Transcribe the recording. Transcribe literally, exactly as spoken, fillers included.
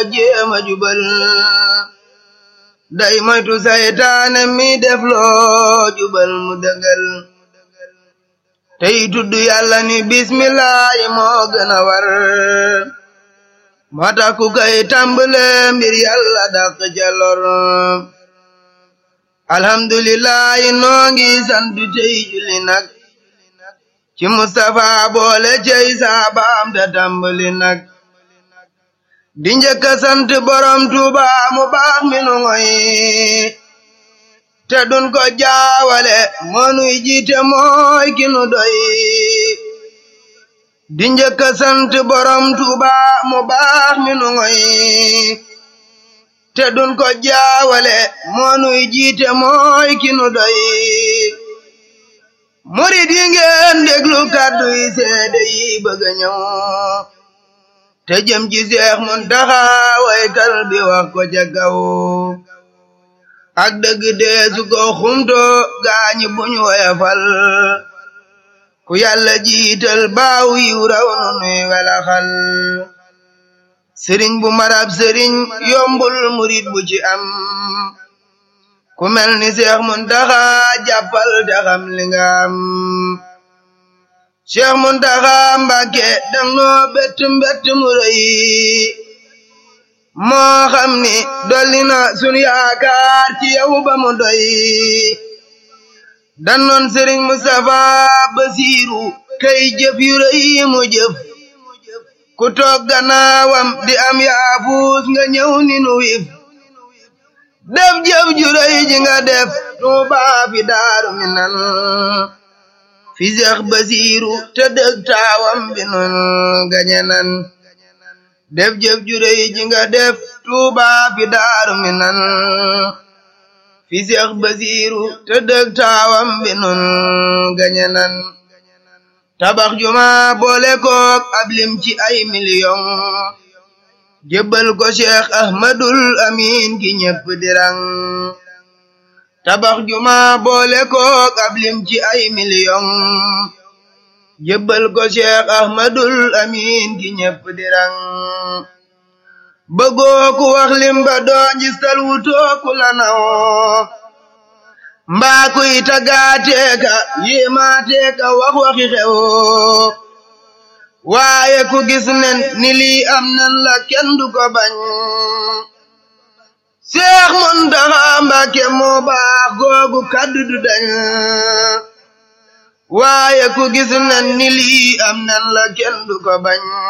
jéema jubal day moytu saytaane mi def loo jubal mu dëngal tey tudd yàlla ni bismillaahi moo gën a war moo tax ku koy tàmbale mbir yàlla dàq ca lor alhamdulillahi noo ngi sant tey julli nag ci Mustafa boole cey saabaam te tàmbali nag di njëkk a sant borom Tuuba mu baax mi nu ngoy te dun ko jaawale moonuy jiite mooy ki nu doy di njëkk a sant borom Tuuba mu baax mi nu ngoy te dun ko jaawale moonuy jiite mooy ki nu doy murid yi ngeen déglu kàddu yi seede yi bëgg a ñëw te jëm ci Seex Muntaxa waykal bi wax ko ca kaw ak dëgg deesu ko xumto gaañi buñ woyafal ku yàlla jiital baaw yiw raw nu nuy welaxal sëriñ bu marab sëriñ yombul murid bu ci am ku mel ni Seex Muntaxa jàppal te xam li nga am Seex Muntaxa Mbàkke dang noo bett mbett mu rëy moo xam ni dolli na sun yaakaar ci yow ba mu doy dan noon Sëriñ Mustafa Basiiru kay jëf yu rëy mu jëf ku toog gannaawam di am yaafuus nga ñëw ni nu wif def jëf ju rëy ji nga def Tuubaa fi Daaru Minan fi Seex Basiiru te dëg taawam bi nun gañe nan def jëf ju rëy ji nga def Tuubaa fi Daaru Minan fi Seex Basiiru te dëg taawam bi nun gañe nan tabax juma boole kook ab lim ci ay miliyon jébbal ko Cheikh Ahmadul Amin ki ñepp dirang tabax juma boole kook ab lim ci ay miliyon jébbal ko Cheikh Ahmadul Amin ki ñepp dirang bëggoo ku wax lim ba doo njistal wutoo ku la naw mbaa kuy tagaateeka yéemaateeka wax waxi xew waaye ku gis nen ni lii am nan la kenn du ko bañ Seex Muntaxa Mbàkke moo baax googu kaddu du dañ waaye ku gis nen ni lii am nan la kenn du ko bañ